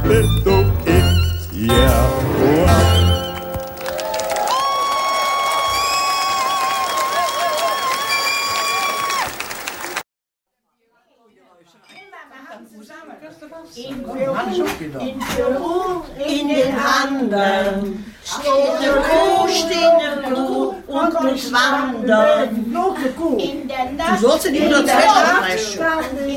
little kid. Yeah, wow. In Peru, in den Anden, steht eine Kuh und muss wandern. In der Nacht, Du sollst ja nicht nur das Wetter